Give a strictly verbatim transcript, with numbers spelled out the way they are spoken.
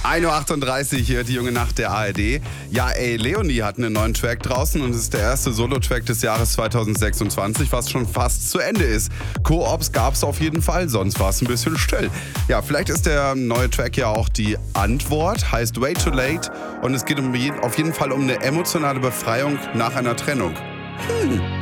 ein Uhr achtunddreißig hier, die junge Nacht der A R D. Ja, ey, Leonie hat einen neuen Track draußen und es ist der erste Solo-Track des Jahres zweitausendsechsundzwanzig, was schon fast zu Ende ist. Koops gab's auf jeden Fall, sonst war es ein bisschen still. Ja, vielleicht ist der neue Track ja auch die Antwort, heißt Way Too Late und es geht um je, auf jeden Fall um eine emotionale Befreiung nach einer Trennung. Hm.